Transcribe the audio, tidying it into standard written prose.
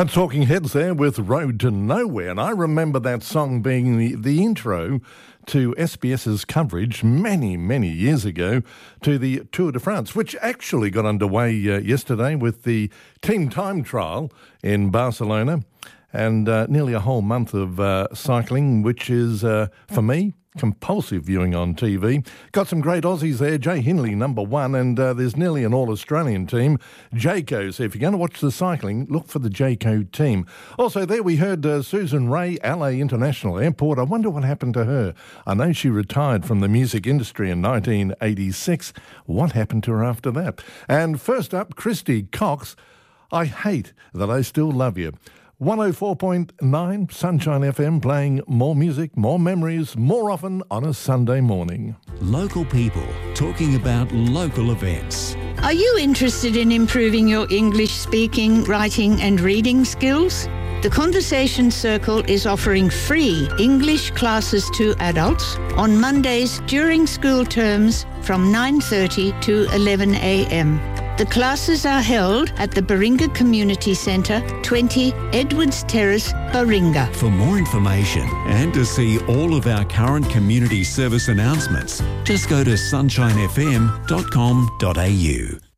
That's Talking Heads there with Road to Nowhere. And I remember that song being the intro to SBS's coverage many, many years ago to the Tour de France, which actually got underway yesterday with the team time trial in Barcelona and nearly a whole month of cycling, which is, for me, compulsive viewing on TV. Got some great Aussies there. Jay Hindley, number one, and there's nearly an all-Australian team. Jayco, so if you're going to watch the cycling, look for the Jayco team. Also there we heard Susan Ray, LA International Airport. I wonder what happened to her. I know she retired from the music industry in 1986. What happened to her after that? And first up, Christy Cox, I Hate That I Still Love You. 104.9 Sunshine FM, playing more music, more memories, more often on a Sunday morning. Local people talking about local events. Are you interested in improving your English speaking, writing and reading skills? The Conversation Circle is offering free English classes to adults on Mondays during school terms from 9:30 to 11 a.m. The classes are held at the Baringa Community Centre, 20 Edwards Terrace, Baringa. For more information and to see all of our current community service announcements, just go to sunshinefm.com.au.